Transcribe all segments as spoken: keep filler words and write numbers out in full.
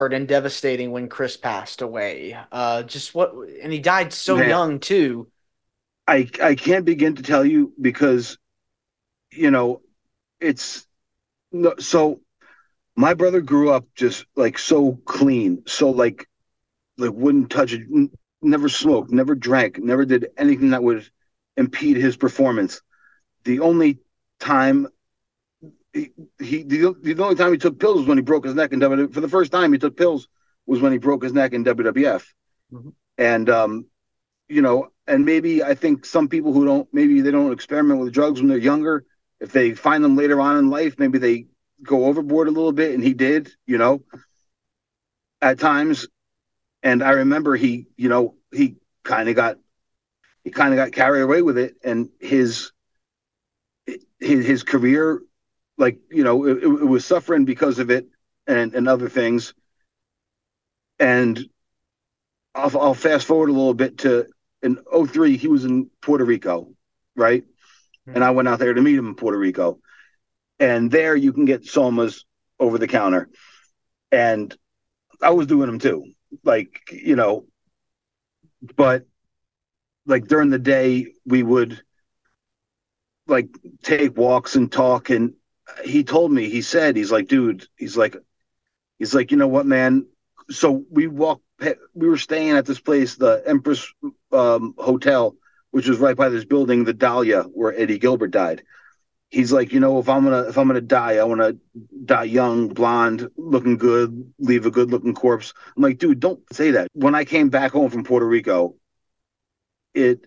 and devastating when Chris passed away. Uh, just what, and he died so Man, young too. I I can't begin to tell you because you know it's no, so my brother grew up just like so clean, so like like wouldn't touch it, n- never smoked, never drank, never did anything that would impede his performance. The only time he, he the, the only time he took pills was when he broke his neck in W W F. For the first time he took pills was when he broke his neck in W W F. Mhm. And um, you know, and maybe I think some people who don't maybe they don't experiment with drugs when they're younger, if they find them later on in life, maybe they go overboard a little bit, and he did, you know, at times. And I remember he, you know, he kind of got he kind of got carried away with it, and his his his career, like you know, it, it was suffering because of it, and and other things. And I'll, I'll fast forward a little bit to in 'oh three, he was in Puerto Rico, right? And Mhm. I went out there to meet him in Puerto Rico, and there you can get somas over the counter, and I was doing them too, like you know, but like during the day we would like take walks and talk, and he told me, he said, he's like, dude, he's like, he's like, you know what, man? So we walked, we were staying at this place, the Empress um, Hotel, which was right by this building, the Dahlia, where Eddie Gilbert died. He's like, you know, if I'm gonna if I'm gonna die, I want to die young, blonde, looking good, leave a good looking corpse. I'm like, dude, don't say that. When I came back home from Puerto Rico, it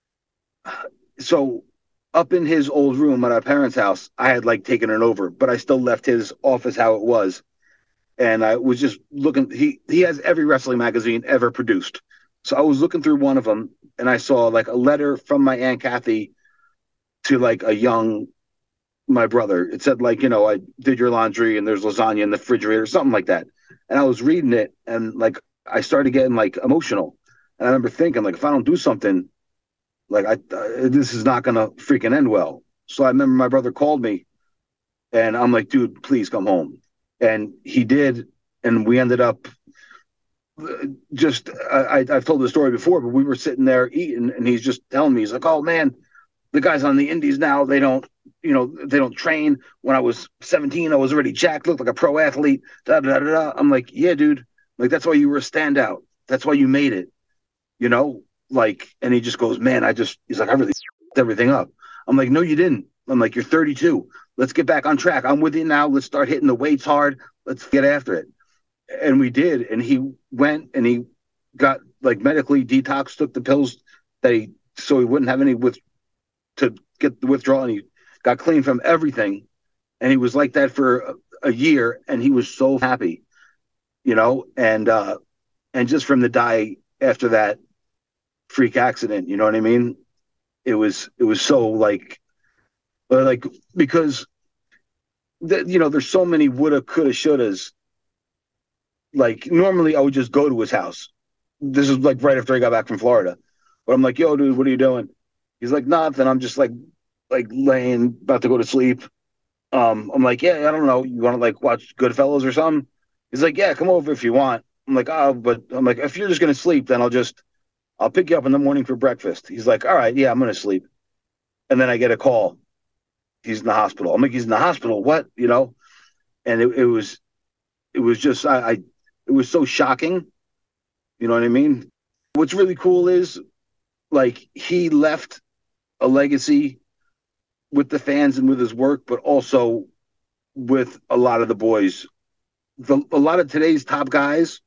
so up in his old room at our parents' house, I had like taken it over, but I still left his office how it was. And I was just looking. He he has every wrestling magazine ever produced. So I was looking through one of them, and I saw like a letter from my aunt Kathy to like a young my brother. It said like, you know, I did your laundry and there's lasagna in the refrigerator, something like that. And I was reading it, and like I started getting like emotional. And I remember thinking like, if I don't do something, like I uh, this is not gonna freaking end well. So I remember my brother called me, and I'm like, dude, please come home. And he did, and we ended up just I, I've told the story before, but we were sitting there eating, and he's just telling me, he's like, "Oh man, the guys on the indies now, they don't, you know, they don't train. When I was seventeen, I was already jacked, looked like a pro athlete." Da da da da. I'm like, "Yeah, dude, like that's why you were a standout. That's why you made it, you know." Like, and he just goes, "Man, I just," he's like, "I really f***ed everything up." I'm like, "No, you didn't." I'm like, "You're thirty-two. Let's get back on track. I'm with you now. Let's start hitting the weights hard. Let's get after it." And we did, and he went and he got like medically detox, took the pills that he so he wouldn't have any with to get the withdrawal, and he got clean from everything, and he was like that for a, a year, and he was so happy, you know. And uh and just from the die after that freak accident, you know what I mean? It was it was so like uh, like because the, you know, there's so many woulda coulda shouldas. Like normally I would just go to his house. This is like right after I got back from Florida. But I'm like, yo, dude, what are you doing? He's like, nothing. I'm just like like laying about to go to sleep. Um, I'm like, yeah, I don't know. You want to like watch Goodfellas or something? He's like, yeah, come over if you want. I'm like, oh, but I'm like, if you're just gonna sleep, then I'll just I'll pick you up in the morning for breakfast. He's like, all right, yeah, I'm gonna sleep. And then I get a call. He's in the hospital. I'm like, he's in the hospital. What? You know? And it, it was it was just I, I it was so shocking. You know what I mean? What's really cool is like he left a legacy with the fans and with his work, but also with a lot of the boys. The, a lot of today's top guys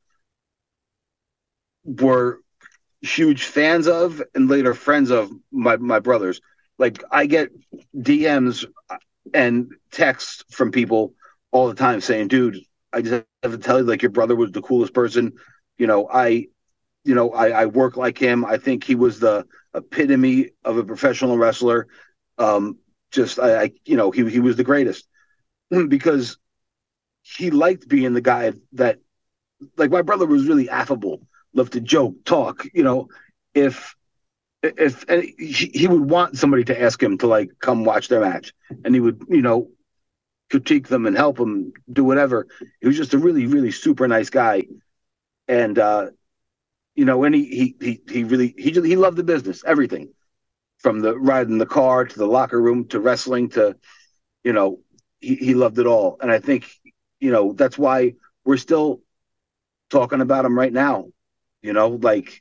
were huge fans of and later friends of my my brothers. Like I get D Ms and texts from people all the time saying, "Dude, I just have to tell you, like your brother was the coolest person. You know, I, you know, I, I work like him. I think he was the epitome of a professional wrestler. Um, just I, I, you know, he he was the greatest because he liked being the guy that like my brother was really affable, loved to joke, talk. You know, if if he, he would want somebody to ask him to like come watch their match, and he would, you know, critique them and help them do whatever. He was just a really, really super nice guy. And, uh, you know, and he, he, he, he really, he, he loved the business, everything from the ride in the car to the locker room to wrestling to, you know, he, he loved it all. And I think, you know, that's why we're still talking about him right now. You know, like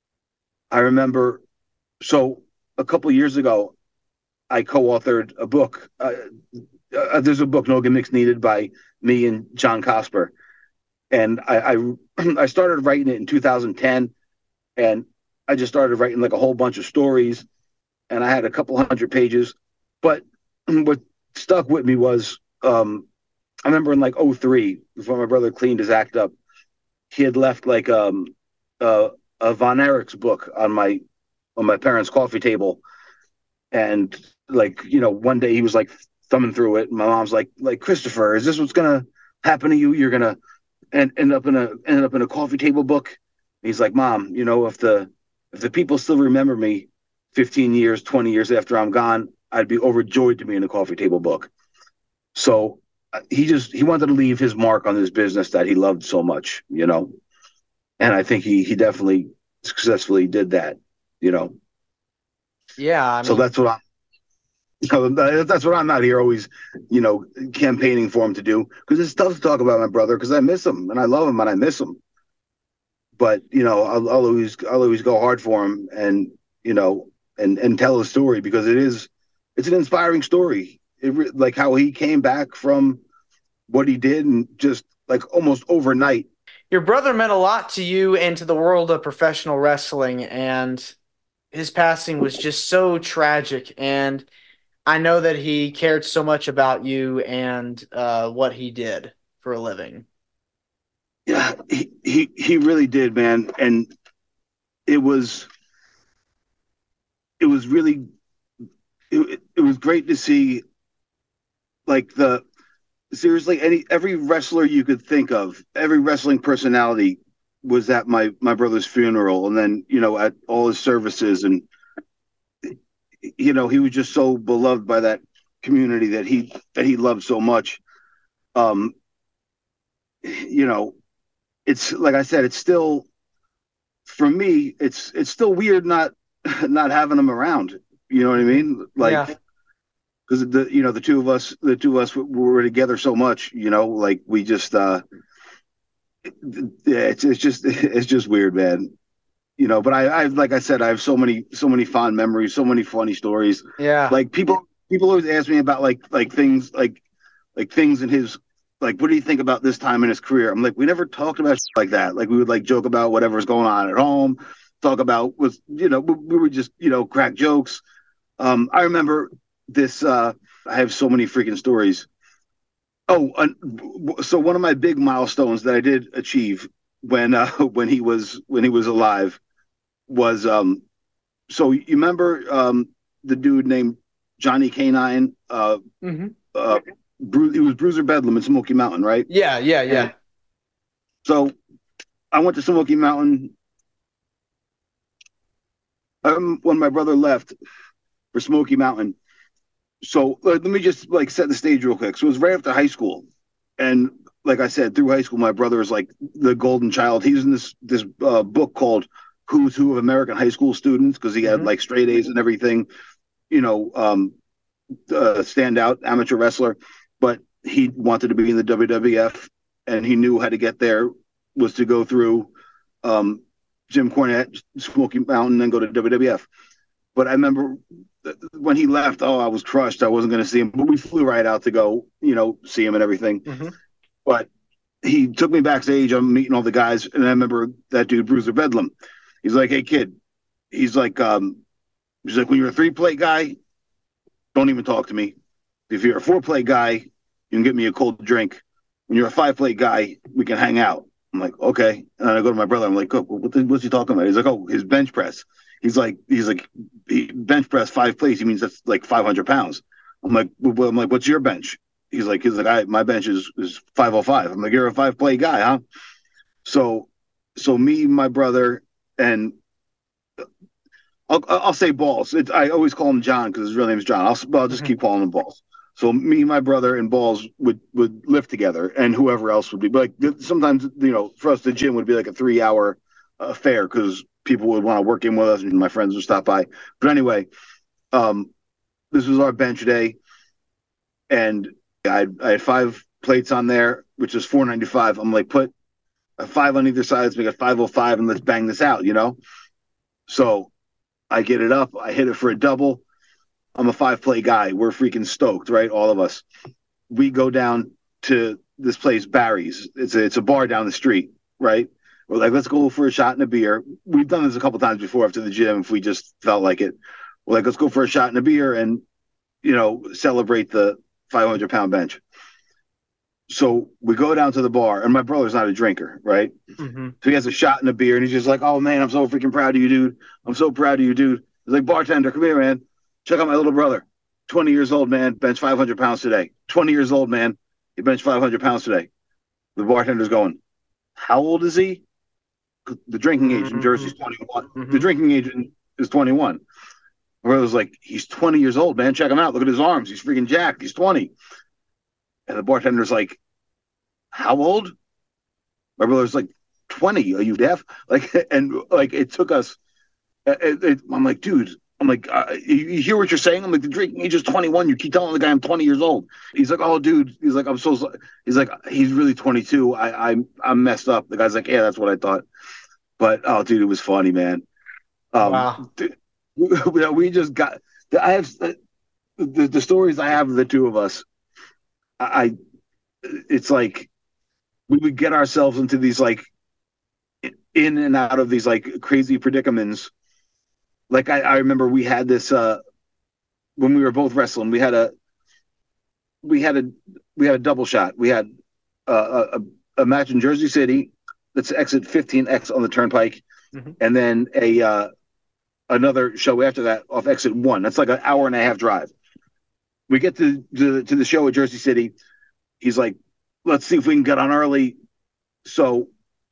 I remember, so a couple of years ago, I co-authored a book. Uh, uh, there's a book, No Gimmicks Needed, by me and John Cosper. And I, I, I started writing it in two thousand ten, and I just started writing like a whole bunch of stories, and I had a couple hundred pages. But what stuck with me was, um, I remember in like oh three, before my brother cleaned his act up, he had left like um, uh, a Von Erich's book on my on my parents' coffee table, and like you know, one day he was like thumbing through it, and my mom's like, like Christopher, is this what's gonna happen to you? You're gonna and end up in a end up in a coffee table book. And he's like, Mom, you know, if the if the people still remember me fifteen years, twenty years after I'm gone, I'd be overjoyed to be in a coffee table book. So uh, he just he wanted to leave his mark on this business that he loved so much, you know. And I think he he definitely successfully did that, you know. Yeah, I So mean, that's what I'm. So that's what I'm out here always, you know, campaigning for him to do, because it's tough to talk about my brother because I miss him and I love him and I miss him. But you know, I'll, I'll always I'll always go hard for him, and you know, and and tell his story because it is it's an inspiring story. It like how he came back from what he did and just like almost overnight. your brother meant a lot to you and to the world of professional wrestling, and his passing was just so tragic. And I know that he cared so much about you and uh, what he did for a living. Yeah, he he he really did, man, and it was it was really it, it was great to see like the seriously any every wrestler you could think of, every wrestling personality was at my my brother's funeral, and then you know at all his services, and you know he was just so beloved by that community that he that he loved so much. Um, you know, it's like I said, it's still for me, it's it's still weird not not having him around. You know what I Mhm. mean? Yeah. Like because the you know the two of us the two of us were together so much. You know, like we just uh yeah, it's it's just it's just weird, man. You know, but I I like I said, I have so many so many fond memories, so many funny stories. Yeah. Like people people always ask me about like like things like like things in his like what do you think about this time in his career? I'm like we never talked about shit like that. Like we would like joke about whatever's going on at home, talk about was you know we, we would just you know crack jokes. Um, I remember this. Uh, I have so many freaking stories. Oh, uh, so one of my big milestones that I did achieve when uh, when he was when he was alive was um. So you remember um the dude named Johnny Canine? Uh, Hmm. uh, Bru- he was Bruiser Bedlam in Smoky Mountain, right? Yeah. Yeah. And Yeah. so I went to Smoky Mountain um, when my brother left for Smoky Mountain. So uh, let me just like set the stage real quick. So it was right after high school, and like I said, through high school, my brother is like the golden child. He's in this this uh, book called "Who's Who of American High School Students" because he had Hmm. like straight A's and everything. You know, um, uh, standout amateur wrestler, but he wanted to be in the W W F, and he knew how to get there was to go through um, Jim Cornette, Smoky Mountain, and go to W W F. But I remember when he left, oh, I was crushed. I wasn't going to see him, but we flew right out to go, you know, see him and everything. Hmm. But he took me backstage. I'm meeting all the guys, and I remember that dude, Bruiser Bedlam. He's like, "Hey, kid." He's like, um, he's like, "When you're a three plate guy, don't even talk to me. If you're a four plate guy, you can get me a cold drink. When you're a five plate guy, we can hang out." I'm like, okay. And I go to my brother. I'm like, oh, what the, what's he talking about? He's like, oh, his bench press. He's like, he's like, he bench press five plates. He means that's like five hundred pounds. I'm like, well, I'm like, what's your bench? He's like, he's like, I, my bench is is five oh five. I'm like, you're a five plate guy, huh? So, so me, my brother, and I'll I'll say Balls. It's, I always call him John because his real name is John. I'll I'll just Hmm. keep calling him Balls. So me, my brother, and Balls would would lift together, and whoever else would be. But like sometimes, you know, for us, the gym would be like a three hour affair because people would want to work in with us, and my friends would stop by. But anyway, um, this was our bench day, and I had, I had five plates on there, which is four ninety five. I'm like, put a five on either side, let's make it five oh five, and let's bang this out, you know. So I get it up, I hit it for a double. I'm a five play guy. We're freaking stoked, right? All of us. We go down to this place, Barry's. It's a it's a bar down the street, right? We're like, let's go for a shot and a beer. We've done this a couple times before after the gym if we just felt like it. We're like, let's go for a shot and a beer and, you know, celebrate the five hundred pound bench. So we go down to the bar, and my brother's not a drinker, right? Mm-hmm. So he has a shot and a beer, and he's just like, oh, man, I'm so freaking proud of you, dude. I'm so proud of you, dude. He's like, bartender, come here, man. Check out my little brother. twenty years old, man. Bench five hundred pounds today. twenty years old, man. He benched five hundred pounds today. The bartender's going, how old is he? The drinking age in Jersey is twenty-one. Mm-hmm. The drinking age is twenty-one. My brother's like, he's twenty years old, man. Check him out. Look at his arms. He's freaking jacked. He's twenty. And the bartender's like, how old? My brother's like, twenty. Are you deaf? Like, and like, it took us. It, it, I'm like, dude. I'm like, uh, you, you hear what you're saying? I'm like, the drinking age is twenty-one. You keep telling the guy I'm twenty years old. He's like, oh, dude. He's like, I'm so. He's like, he's really twenty-two. I, I, I'm messed up. The guy's like, yeah, that's what I thought. But oh, dude, it was funny, man. Um, wow. Dude, we, we just got. I have the, the stories I have of the two of us. I, it's like we would get ourselves into these like in and out of these like crazy predicaments. Like I, I remember we had this uh, when we were both wrestling. We had a we had a we had a double shot. We had uh, a a match in Jersey City. That's exit fifteen X on the Turnpike, mm-hmm. and then a uh, another show after that off exit one. That's like an hour and a half drive. We get to, to to the show at Jersey City. He's like, let's see if we can get on early. So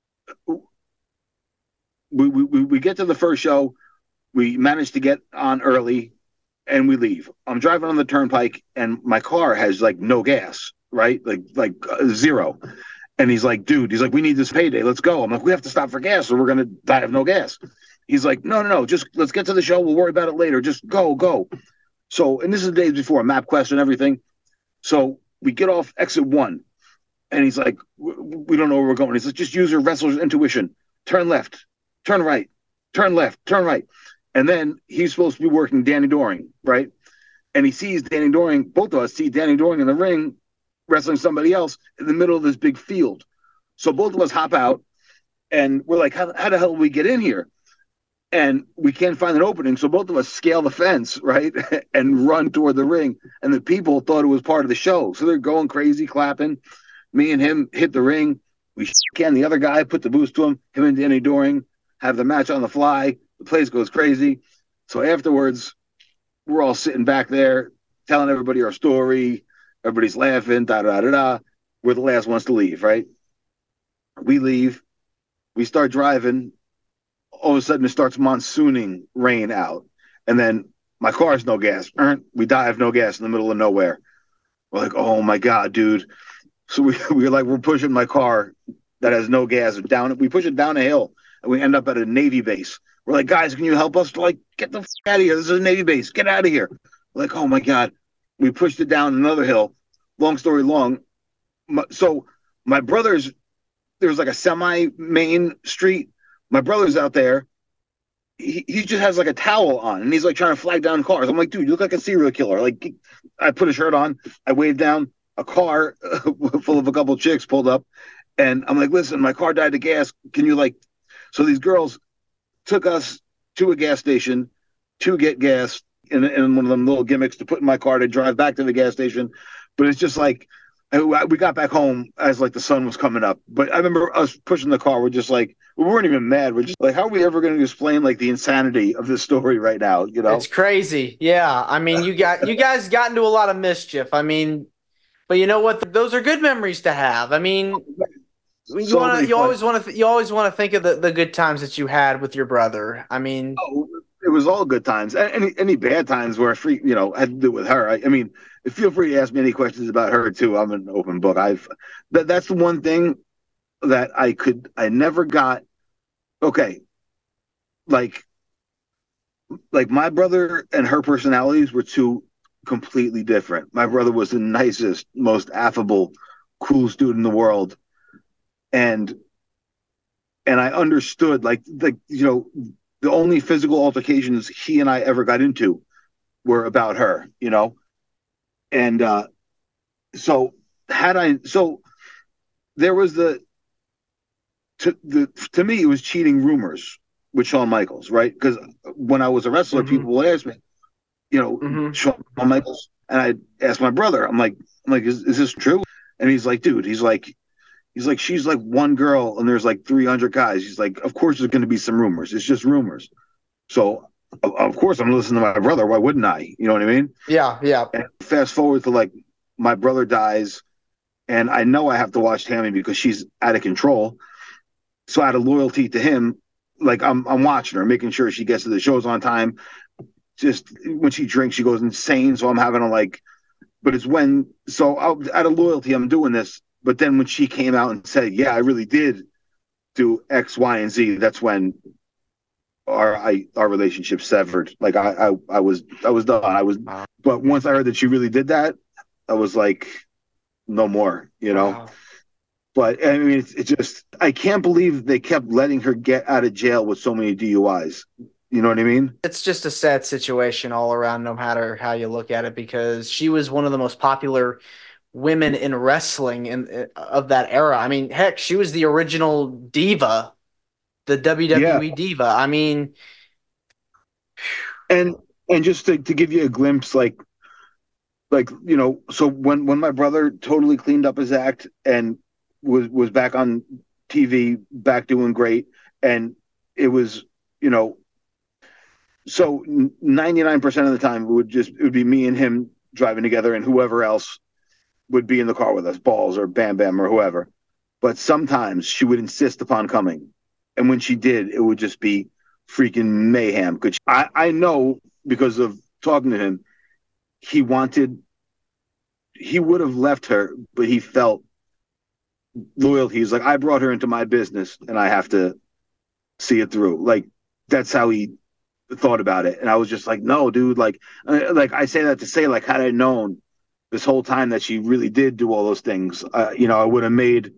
we we we get to the first show. We manage to get on early, and we leave. I'm driving on the Turnpike, and my car has like no gas, right? Like like uh, zero. And he's like, dude, he's like, we need this payday. Let's go. I'm like, we have to stop for gas, or we're gonna die of no gas. He's like, no, no, no, just let's get to the show. We'll worry about it later. Just go, go. So, and this is the days before MapQuest and everything. So we get off exit one, and he's like, we don't know where we're going. He's like, just use your wrestler's intuition. Turn left, turn right, turn left, turn right. And then he's supposed to be working Danny Doring, right? And he sees Danny Doring, both of us see Danny Doring in the ring wrestling somebody else in the middle of this big field. So both of us hop out, and we're like, how, how the hell do we get in here? And we can't find an opening, so both of us scale the fence, right, and run toward the ring. And the people thought it was part of the show, so they're going crazy, clapping. Me and him hit the ring. We can the other guy, put the boost to him. Him and Danny Doring have the match on the fly. The place goes crazy. So afterwards, we're all sitting back there, telling everybody our story. Everybody's laughing, da da da da. We're the last ones to leave, right? We leave. We start driving. All of a sudden, it starts monsooning rain out. And then my car's no gas. We die of no gas in the middle of nowhere. We're like, oh, my God, dude. So we, we're like, we're pushing my car that has no gas down. We push it down a hill, and we end up at a Navy base. We're like, guys, can you help us? We're like, get the f- out of here. This is a Navy base. Get out of here. We're like, oh, my God. We pushed it down another hill. Long story long. My, so my brother's, there's like a semi-main street. My brother's out there. He, he just has like a towel on, and he's like trying to flag down cars. I'm like, dude, you look like a serial killer. Like, I put a shirt on. I waved down. A car full of a couple of chicks pulled up, and I'm like, listen, my car died of gas. Can you like, so these girls took us to a gas station to get gas in, in one of them little gimmicks to put in my car to drive back to the gas station. But it's just like, we got back home as like the sun was coming up. But I remember us pushing the car. We're just like, we weren't even mad. We're just like, how are we ever going to explain like the insanity of this story right now? You know, it's crazy. Yeah. I mean, you got, you guys got into a lot of mischief. I mean, but you know what? Those are good memories to have. I mean, you So want many to, you fun- always want to, you always want to think of the, the good times that you had with your brother. I mean, Oh, it was all good times. Any any bad times were free, you know, had to do with her. I, I mean, feel free to ask me any questions about her too. I'm an open book. I've that that's the one thing that I could I never got. Okay, like like my brother and her personalities were two completely different. My brother was the nicest, most affable, coolest dude in the world, and and I understood like like you know the only physical altercations he and I ever got into were about her, you know, and uh, so had I so there was the to the to me it was cheating rumors with Shawn Michaels, right? Because when I was a wrestler, Mm-hmm. people would ask me, you know, Mm-hmm. Shawn Michaels, and I'd ask my brother, I'm like, I'm like, is, is this true? And he's like, dude, he's like, he's like, she's like one girl, and there's like three hundred guys. He's like, of course there's going to be some rumors. It's just rumors. So of, of course I'm listening to my brother. Why wouldn't I? You know what I mean? Yeah, yeah. And fast forward to like my brother dies, and I know I have to watch Tammy because she's out of control. So out of loyalty to him, like I'm I'm watching her, making sure she gets to the shows on time. Just when she drinks, she goes insane. So I'm having to like, but it's when so I'll, out of loyalty, I'm doing this. But then when she came out and said, "Yeah, I really did do X, Y, and Z," that's when our I our relationship severed. Like I I, I was I was done. I was, Wow. but once I heard that she really did that, I was like, no more. You know. Wow. But I mean, it's, it's just I can't believe they kept letting her get out of jail with so many D U Is. You know what I mean? It's just a sad situation all around, no matter how you look at it, because she was one of the most popular women in wrestling in of that era. I mean, heck, she was the original diva, the Yeah, W W E diva. I mean, and and just to, to give you a glimpse, like like you know, so when when my brother totally cleaned up his act and was was back on T V, back doing great, and it was you know, so ninety-nine percent of the time it would just it would be me and him driving together, and whoever else would be in the car with us, Balls or Bam Bam or whoever. But sometimes she would insist upon coming, and when she did, it would just be freaking mayhem. Cause I I know because of talking to him, he wanted he would have left her, but he felt loyalty. He's like, I brought her into my business, and I have to see it through. Like that's how he thought about it, and I was just like, no, dude. Like, uh, like I say that to say, like, had I known this whole time that she really did do all those things, uh, you know, I would have made.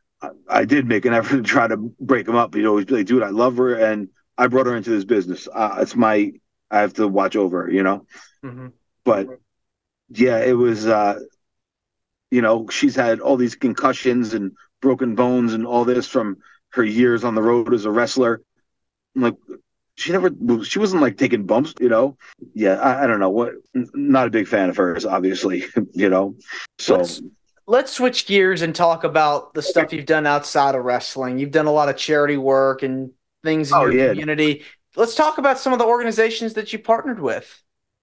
I did make an effort to try to break him up. But he'd always be like, dude, I love her, and I brought her into this business. Uh, it's my, I have to watch over her, you know. mm-hmm. But yeah, it was, uh, you know, she's had all these concussions and broken bones and all this from her years on the road as a wrestler. I'm like, she never she wasn't like taking bumps, you know. Yeah, I, I don't know what. Not a big fan of hers, obviously, you know. So let's let's switch gears and talk about the stuff you've done outside of wrestling. You've done a lot of charity work and things in oh your yeah. community. Let's talk about some of the organizations that you partnered with.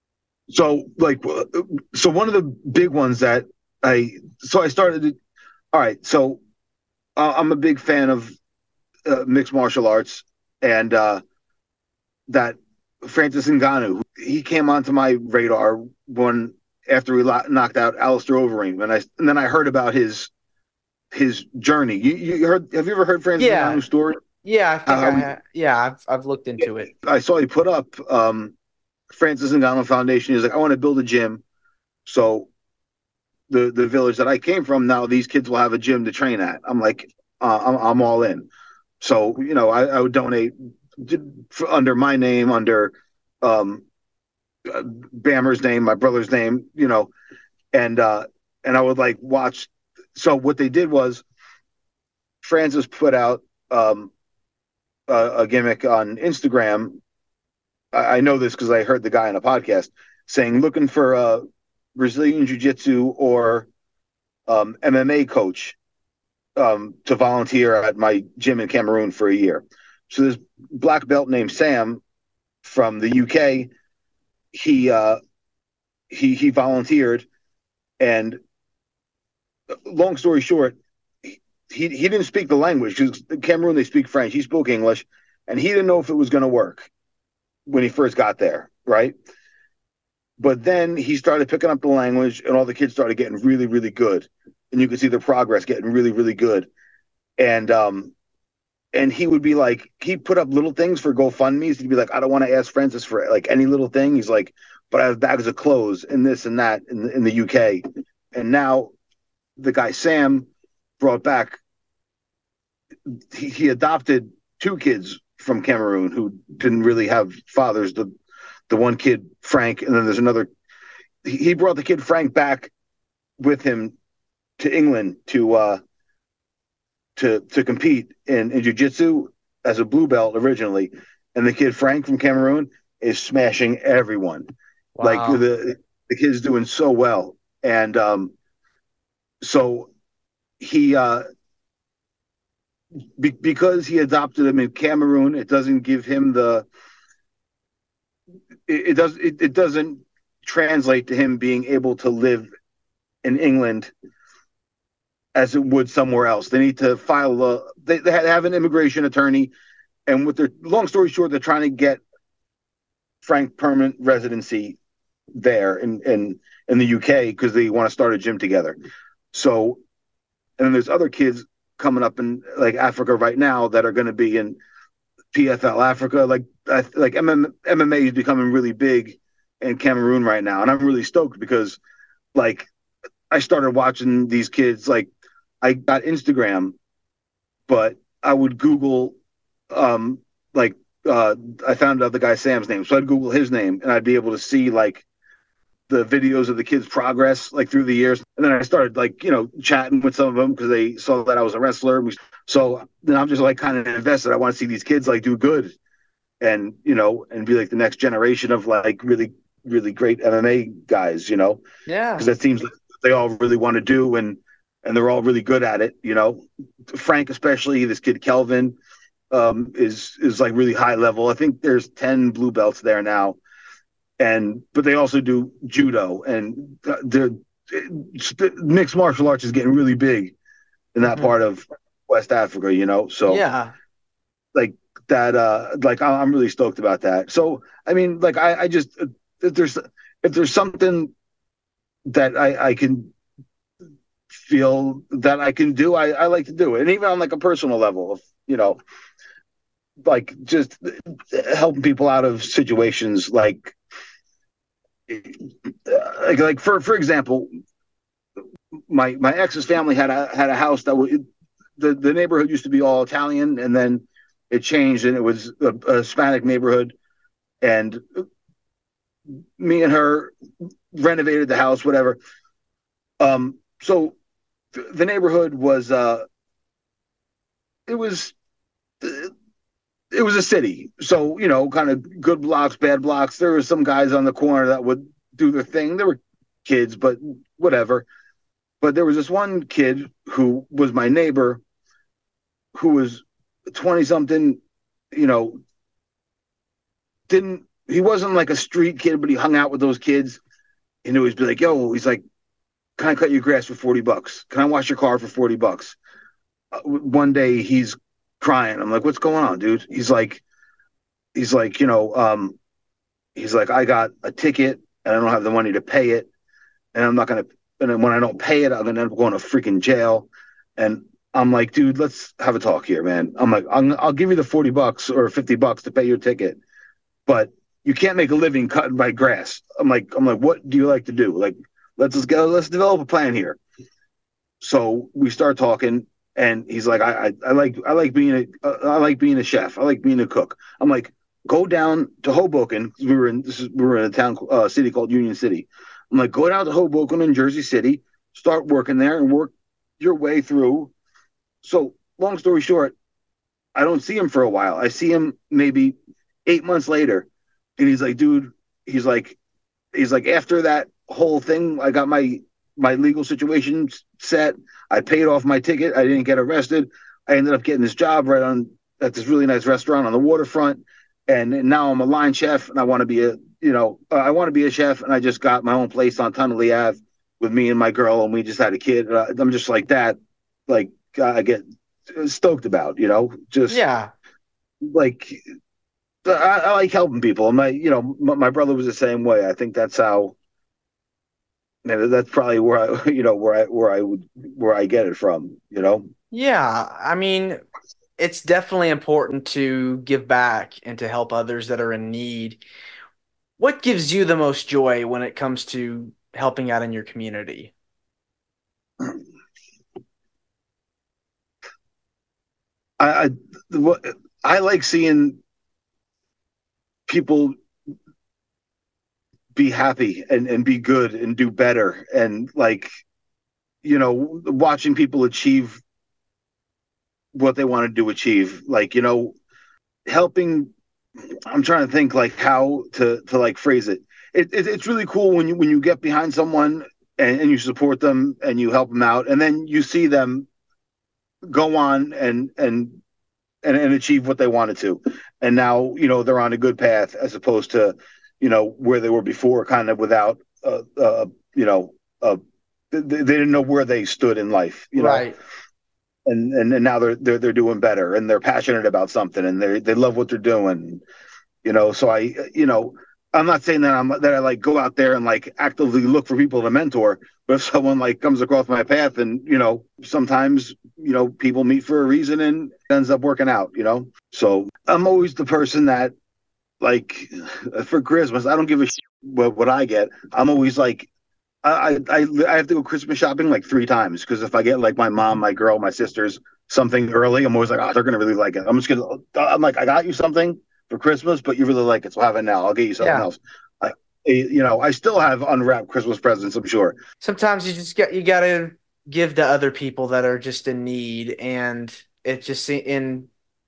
So like so one of the big ones that I so I started. All right, so uh, I'm a big fan of uh, mixed martial arts, and uh, that Francis Ngannou, he came onto my radar when after we lo- knocked out Alistair Overeem, and I and then I heard about his his journey. You, you heard? Have you ever heard Francis Yeah, Ngannou's story? yeah, I think Uh, I ha yeah, I've I've looked into it. I saw he put up um, Francis Ngannou Foundation. He's like, I want to build a gym, so the the village that I came from now these kids will have a gym to train at. I'm like, uh, I'm I'm all in. So you know, I, I would donate under my name, under um, Bammer's name, my brother's name, you know, and uh, and I would like watch. So what they did was Francis put out um, a, a gimmick on Instagram. I, I know this because I heard the guy on a podcast saying looking for a Brazilian Jiu-Jitsu or um, M M A coach um, to volunteer at my gym in Cameroon for a year. So this black belt named Sam from the U K, he uh, he he volunteered, and long story short, he he didn't speak the language because Cameroon they speak French. He spoke English, and he didn't know if it was going to work. when he first got there, right? But then he started picking up the language, and all the kids started getting really, really good, and you could see their progress getting really, really good. And um, and he would be like, he put up little things for GoFundMe's. He'd be like, I don't want to ask Francis for like any little thing. He's like, but I have bags of clothes and this and that in in the U K. And now the guy Sam brought back. He, he adopted two kids from Cameroon who didn't really have fathers. The the one kid Frank, and then there's another. He brought the kid Frank back with him to England to uh, to to compete in, in jiu-jitsu as a blue belt originally, and the kid Frank from Cameroon is smashing everyone. Like Wow. the the kid's doing so well, and um, so he uh, be, because he adopted him in Cameroon, it doesn't give him the it, it does it, it doesn't translate to him being able to live in England as it would somewhere else. They need to file a they, they have an immigration attorney, and with their long story short, they're trying to get Frank permanent residency there in in, in the U K because they want to start a gym together. So, and then there's other kids coming up in like Africa right now that are going to be in P F L Africa. Like like M M, M M A is becoming really big in Cameroon right now, and I'm really stoked because like I started watching these kids. Like I got Instagram, but I would Google um like uh I found out the guy Sam's name, so I'd Google his name and I'd be able to see like the videos of the kids' progress like through the years. And then I started like, you know, chatting with some of them because they saw that I was a wrestler. So then I'm just like kind of invested. I want to see these kids like do good and, you know, and be like the next generation of like really, really great M M A guys, you know, because Yeah. that seems like they all really want to do and and they're all really good at it, you know. Frank, especially this kid Kelvin, um, is is like really high level. I think there's ten blue belts there now, and but they also do judo and the mixed martial arts is getting really big in that Hmm. part of West Africa, you know. So Yeah. like that, uh, like I'm really stoked about that. So I mean, like I, I just if there's if there's something that I I can feel that I can do, I I like to do it, and even on like a personal level, of you know, like just helping people out of situations like like, like for for example, my my ex's family had a had a house that was the the neighborhood used to be all Italian, and then it changed, and it was a, a Hispanic neighborhood. And me and her renovated the house, whatever. Um, so th- the neighborhood was uh, it was it was a city, so you know, kind of good blocks, bad blocks. There were some guys on the corner that would do their thing. There were kids, but whatever. But there was this one kid who was my neighbor who was twenty something, you know, didn't, he wasn't like a street kid, but he hung out with those kids and it would be like, yo, he's like, can I cut your grass for forty bucks? Can I wash your car for forty bucks? Uh, one day he's crying. I'm like, what's going on, dude? He's like, he's like, you know, um, he's like, I got a ticket and I don't have the money to pay it. And I'm not going to, and then when I don't pay it, I'm going to end up going to freaking jail. And I'm like, dude, let's have a talk here, man. I'm like, I'm, I'll give you the forty bucks or fifty bucks to pay your ticket, but you can't make a living cutting my grass. I'm like, I'm like, what do you like to do? Like, let's just go, let's develop a plan here. So we start talking, and he's like, I, I, I like, I like being a, uh, I like being a chef. I like being a cook. I'm like, go down to Hoboken. We were in, this is, we were in a town, uh, city called Union City. I'm like, go down to Hoboken in Jersey City, start working there, and work your way through. So, long story short, I don't see him for a while. I see him maybe eight months later, and he's like, dude, he's like, he's like, after that whole thing, I got my my legal situation set. I paid off my ticket. I didn't get arrested. I ended up getting this job right on at this really nice restaurant on the waterfront, and, and now I'm a line chef, and I want to be a you know uh, I want to be a chef, and I just got my own place on Tunnelly Ave with me and my girl, and we just had a kid. Uh, I'm just like that, like I get stoked about, you know, just Yeah. like I, I like helping people. And my, you know, my, my brother was the same way. I think that's how. Maybe that's probably where I, you know, where I, where I would, where I get it from. You know. Yeah, I mean, it's definitely important to give back and to help others that are in need. What gives you the most joy when it comes to helping out in your community? I, I, what I like seeing people be happy and and be good and do better, and like, you know, watching people achieve what they wanted to achieve, like, you know, helping. I'm trying to think like how to to like phrase it. It, it it's really cool when you when you get behind someone, and, and you support them and you help them out, and then you see them go on and and and, and achieve what they wanted to, and now, you know, they're on a good path, as opposed to, you know, where they were before, kind of without uh, uh you know, uh they, they didn't know where they stood in life, you know. Right. And, and and now they're they're they're doing better, and they're passionate about something, and they they love what they're doing, you know. So I, you know, I'm not saying that I'm that I like go out there and like actively look for people to mentor, but if someone like comes across my path, and, you know, sometimes, you know, people meet for a reason and it ends up working out, you know. So I'm always the person that, like, for Christmas, I don't give a shit what, what I get. I'm always like, I, I I have to go Christmas shopping like three times, because if I get like my mom, my girl, my sisters something early, I'm always like, oh, they're gonna really like it. I'm just gonna. I'm like, I got you something for Christmas, but you really like it, so have it now. I'll get you something Yeah. else. I, you know, I still have unwrapped Christmas presents, I'm sure. Sometimes you just got you got to give to other people that are just in need, and it just in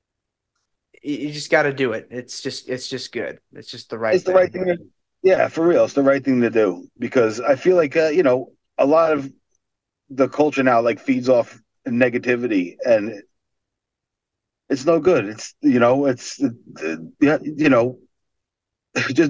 you just got to do it. It's just it's just good. It's just the right It's the right thing. thing to, yeah, for real. It's the right thing to do, because I feel like, uh, you know, a lot of the culture now like feeds off negativity, and it's no good. It's, you know, it's uh, yeah, you know, just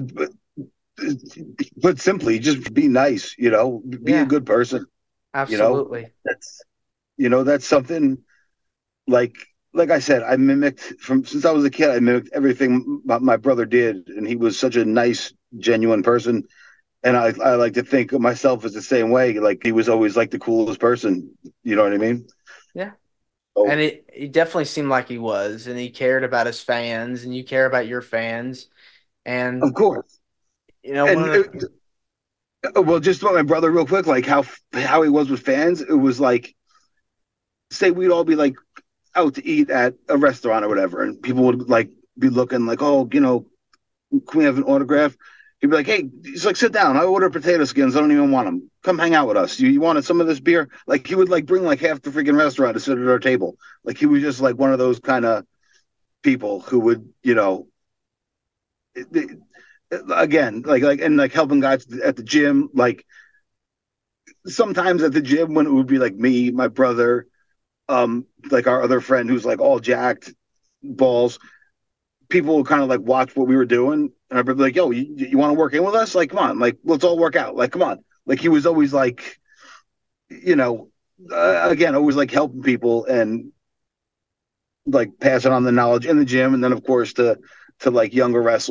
put simply, just be nice, you know, be a Yeah, good person, you know. absolutely. That's, you know, that's something, like like I said, I mimicked from since I was a kid. I mimicked everything my, my brother did, and he was such a nice, genuine person. And I I like to think of myself as the same way. Like, he was always like the coolest person. You know what I mean? Yeah. So, And it, it definitely seemed like he was, and he cared about his fans, and you care about your fans. And of course. you know, one And of the it, well, just about my brother, real quick, like how how he was with fans. It was like, say we'd all be like out to eat at a restaurant or whatever, and people would like be looking like, oh, you know, can we have an autograph? He'd be like, hey, he's like, sit down. I ordered potato skins. I don't even want them. Come hang out with us. You, you wanted some of this beer? Like, he would like bring like half the freaking restaurant to sit at our table. Like, he was just like one of those kind of people who would, you know, it, it, again, like like and like helping guys at the gym. Like, sometimes at the gym when it would be like me, my brother, um, like our other friend who's like all jacked balls, people would kind of like watch what we were doing, and I'd be like, "Yo, you, you want to work in with us? Like, come on, like let's all work out. Like, come on." Like, he was always like, you know, uh, again, always like helping people and like passing on the knowledge in the gym, and then of course to to like younger wrestlers